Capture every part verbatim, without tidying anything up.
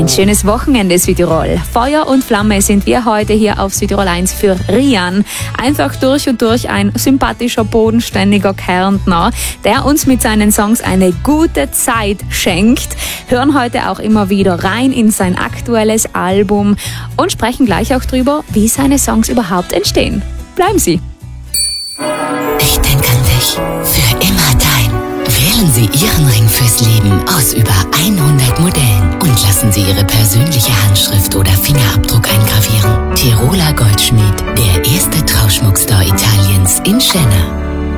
Ein schönes Wochenende, Südtirol. Feuer und Flamme sind wir heute hier auf Südtirol eins für Rian. Einfach durch und durch ein sympathischer, bodenständiger Kärntner, der uns mit seinen Songs eine gute Zeit schenkt. Hören heute auch immer wieder rein in sein aktuelles Album und sprechen gleich auch drüber, wie seine Songs überhaupt entstehen. Bleiben Sie! Ich denke an dich. Für immer dein. Wählen Sie Ihren Ring fürs Leben aus über hundert Modellen und lassen Sie Ihre persönliche Handschrift oder Fingerabdruck eingravieren. Tiroler Goldschmied, der erste Trauschmuckstore Italiens in Schenna.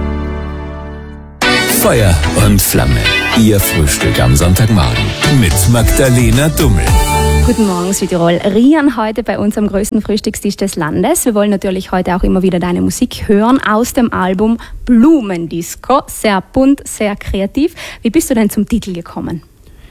Feuer und Flamme. Ihr Frühstück am Sonntagmorgen mit Magdalena Dummel. Guten Morgen, Südtirol. Rian heute bei uns am größten Frühstückstisch des Landes. Wir wollen natürlich heute auch immer wieder deine Musik hören aus dem Album Blumendisco. Sehr bunt, sehr kreativ. Wie bist du denn zum Titel gekommen?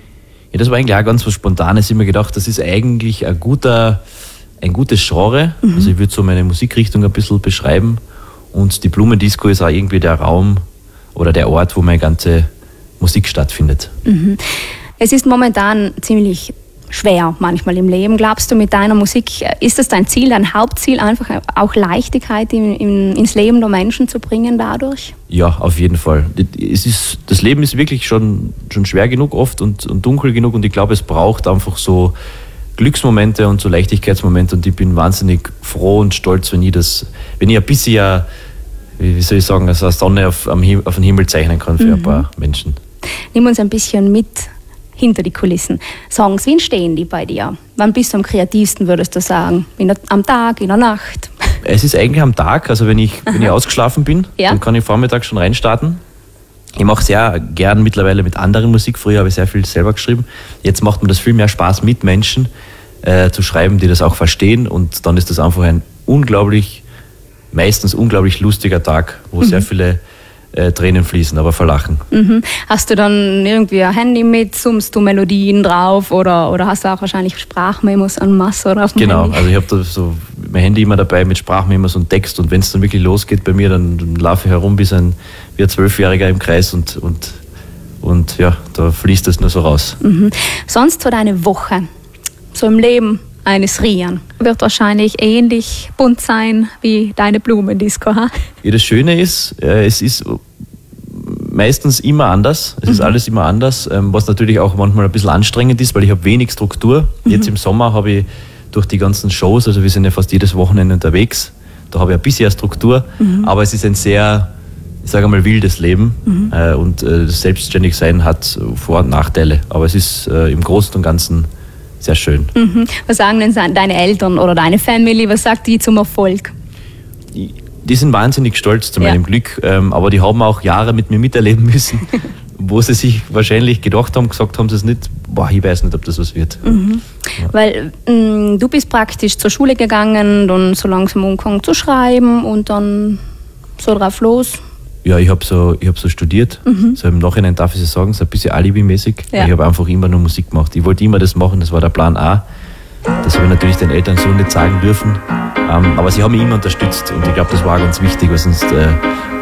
Ja, das war eigentlich auch ganz was Spontanes. Ich habe mir gedacht, das ist eigentlich ein, guter, ein gutes Genre. Mhm. Also ich würde so meine Musikrichtung ein bisschen beschreiben. Und die Blumendisco ist auch irgendwie der Raum oder der Ort, wo meine ganze Musik stattfindet. Mhm. Es ist momentan ziemlich schwer manchmal im Leben. Glaubst du, mit deiner Musik, ist das dein Ziel, dein Hauptziel, einfach auch Leichtigkeit in, in, ins Leben der Menschen zu bringen dadurch? Ja, auf jeden Fall. Es ist, das Leben ist wirklich schon, schon schwer genug oft und, und dunkel genug und ich glaube, es braucht einfach so Glücksmomente und so Leichtigkeitsmomente und ich bin wahnsinnig froh und stolz, wenn ich das, wenn ich ein bisschen, wie soll ich sagen, also eine Sonne auf, am Him- auf den Himmel zeichnen kann für mhm. ein paar Menschen. Nimm uns ein bisschen mit hinter die Kulissen. Songs, wie entstehen die bei dir? Wann bist du am kreativsten, würdest du sagen? In der, am Tag, in der Nacht? Es ist eigentlich am Tag, also wenn ich, wenn ich ausgeschlafen bin, ja? Dann kann ich vormittags schon reinstarten. Ich mache sehr gern mittlerweile mit anderen Musik. Früher habe ich sehr viel selber geschrieben. Jetzt macht mir das viel mehr Spaß, mit Menschen äh, zu schreiben, die das auch verstehen. Und dann ist das einfach ein unglaublich, meistens unglaublich lustiger Tag, wo mhm. sehr viele Äh, Tränen fließen, aber verlachen. Mhm. Hast du dann irgendwie ein Handy mit, summst du Melodien drauf oder, oder hast du auch wahrscheinlich Sprachmemos en masse oder auf dem Genau, Handy? Also ich habe da so mein Handy immer dabei mit Sprachmemos und Text und wenn es dann wirklich losgeht bei mir, dann, dann laufe ich herum wie ein, wie ein Zwölfjähriger im Kreis und, und, und ja, da fließt es nur so raus. Mhm. Sonst so deine Woche, so im Leben eines Rian, wird wahrscheinlich ähnlich bunt sein wie deine Blumendisco, ha? Ja, das Schöne ist, äh, es ist meistens immer anders. Es mhm. ist alles immer anders, ähm, was natürlich auch manchmal ein bisschen anstrengend ist, weil ich habe wenig Struktur. Mhm. Jetzt im Sommer habe ich durch die ganzen Shows, also wir sind ja fast jedes Wochenende unterwegs, da habe ich ein bisschen Struktur, mhm. aber es ist ein sehr, ich sage mal, wildes Leben mhm. äh, und äh, das Selbstständigsein hat Vor- und Nachteile, aber es ist äh, im Großen und Ganzen sehr schön. Mhm. Was sagen denn deine Eltern oder deine Family, was sagt die zum Erfolg? Die, die sind wahnsinnig stolz zu meinem ja. Glück, ähm, aber die haben auch Jahre mit mir miterleben müssen, wo sie sich wahrscheinlich gedacht haben, gesagt haben sie es nicht, boah, ich weiß nicht, ob das was wird. Mhm. Ja. Weil mh, du bist praktisch zur Schule gegangen, dann so langsam angefangen zu schreiben und dann so drauf los. Ja, ich habe so, ich hab so studiert. Mhm. So im Nachhinein darf ich es sagen, so ein bisschen alibimäßig. Ja. Ich habe einfach immer nur Musik gemacht. Ich wollte immer das machen, das war der Plan A. Das habe ich natürlich den Eltern so nicht sagen dürfen. Ähm, aber sie haben mich immer unterstützt und ich glaube, das war ganz wichtig, weil sonst äh,